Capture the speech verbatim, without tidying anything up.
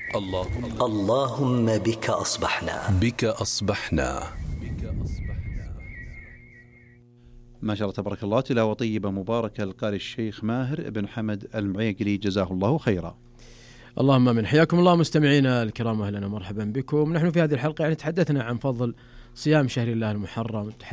اللهم اللهم بك أصبحنا بك أصبحنا. ما شاء الله تبارك الله، تلاوة طيبة مباركة القارئ الشيخ ماهر بن حمد المعيقلي جزاه الله خيرا. اللهم من حياكم الله مستمعينا الكرام، أهلا ومرحبا بكم. نحن في هذه الحلقة يعني تحدثنا عن فضل صيام شهر الله المحرم،